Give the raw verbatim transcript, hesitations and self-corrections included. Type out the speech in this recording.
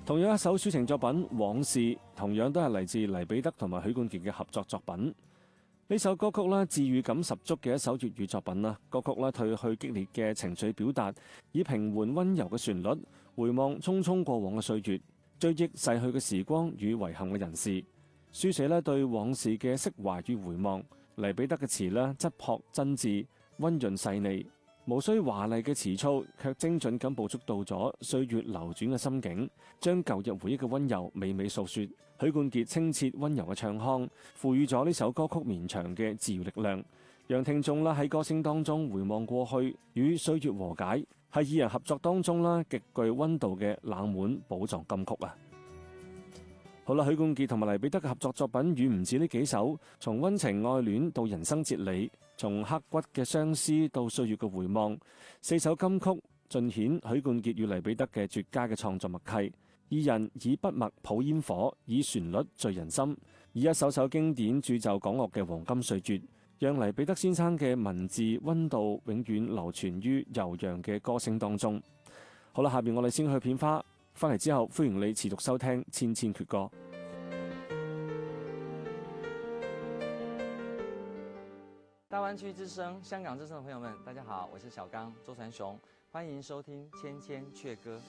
同樣一首抒情作品《往事》，同樣都係嚟自黎彼得同埋許冠傑嘅合作作品。呢首歌曲咧，治癒感十足嘅一首粵語作品啦。歌曲咧，褪去激烈嘅情緒表達，以平緩溫柔嘅旋律，回望匆匆過往嘅歲月，追憶逝去嘅時光與遺憾嘅人事，書寫咧對往事嘅釋懷與回望。黎彼得嘅詞咧，質樸真摯，溫潤細膩，無需華麗嘅詞操，卻精準咁捕捉到咗歲月流轉嘅心境，將舊日回憶嘅溫柔娓娓訴說。許冠傑清澈溫柔嘅唱腔，賦予咗呢首歌曲綿長嘅治癒力量，讓聽眾啦喺歌聲當中回望過去，與歲月和解，係二人合作當中啦極具溫度嘅冷門寶藏金曲啊！好啦，許冠傑同埋黎彼得嘅合作作品遠唔止呢幾首，從溫情愛戀到人生哲理，從刻骨嘅相思到歲月嘅回望，四首金曲盡顯許冠傑與黎彼得嘅絕佳嘅創作默契。二人以筆墨譜煙火，以旋律醉人心，以一首首經典鑄就港樂嘅黃金歲月，讓黎彼得先生嘅文字溫度永遠流傳於悠揚嘅歌聲當中。好啦，下邊我哋先去片花，翻嚟之後歡迎你持續收聽千千闕歌。 大灣區之聲、香港之聲的朋友們，大家好，我是小剛周傳雄，歡迎收聽千千闕歌。